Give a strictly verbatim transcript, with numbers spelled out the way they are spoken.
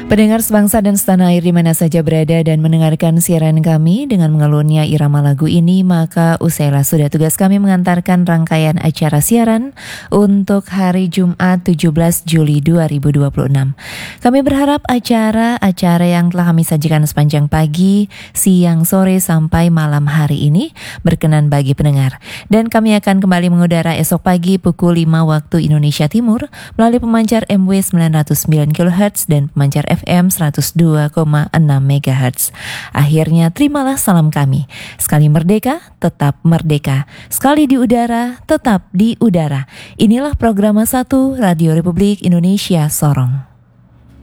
Pendengar sebangsa dan setanah air di mana saja berada dan mendengarkan siaran kami dengan mengalunnya irama lagu ini, maka usailah sudah tugas kami mengantarkan rangkaian acara siaran untuk hari Jumat tujuh belas Juli dua ribu dua puluh enam. Kami berharap acara-acara yang telah kami sajikan sepanjang pagi, siang, sore sampai malam hari ini berkenan bagi pendengar. Dan kami akan kembali mengudara esok pagi pukul lima waktu Indonesia Timur melalui pemancar M W sembilan ratus sembilan kilohertz dan pemancar F M seratus dua koma enam megahertz. Akhirnya terimalah salam kami. Sekali merdeka, tetap merdeka. Sekali di udara, tetap di udara. Inilah program satu Radio Republik Indonesia Sorong.